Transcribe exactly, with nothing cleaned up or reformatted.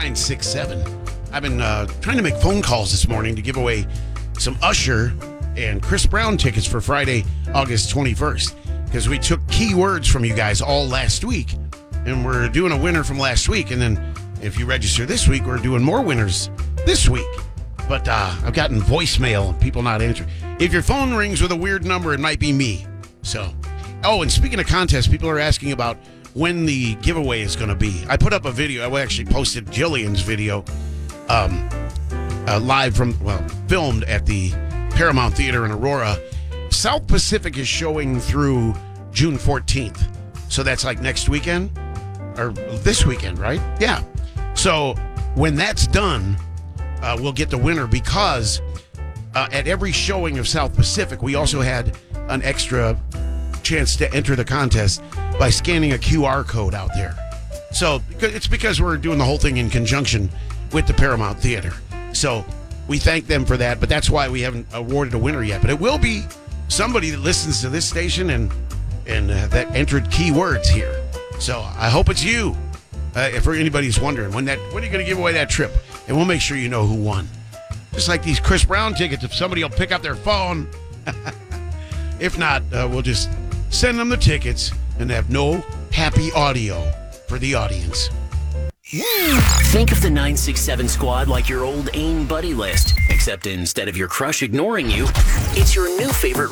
nine six seven. I've been uh, trying to make phone calls this morning to give away some Usher and Chris Brown tickets for Friday, August twenty-first. Because we took keywords from you guys all last week. And we're doing a winner from last week. And then if you register this week, we're doing more winners this week. But uh, I've gotten voicemail and people not answering. If your phone rings with a weird number, it might be me. So, oh, and speaking of contests, people are asking about when the giveaway is going to be. I put up a video. I actually posted Jillian's video um, uh, live from, well, filmed at the Paramount Theater in Aurora. South Pacific is showing through June fourteenth. So that's like next weekend or this weekend, right? Yeah. So when that's done, uh, we'll get the winner because uh, at every showing of South Pacific, we also had an extra chance to enter the contest by scanning a Q R code out there. So it's because we're doing the whole thing in conjunction with the Paramount Theater. So we thank them for that, but that's why we haven't awarded a winner yet. But it will be somebody that listens to this station and and uh, that entered keywords here. So I hope it's you. Uh, if anybody's wondering when that when are you going to give away that trip, and we'll make sure you know who won. Just like these Chris Brown tickets, if somebody will pick up their phone. If not, uh, we'll just send them the tickets and have no happy audio for the audience. Think of the nine six seven squad like your old AIM buddy list, except instead of your crush ignoring you, it's your new favorite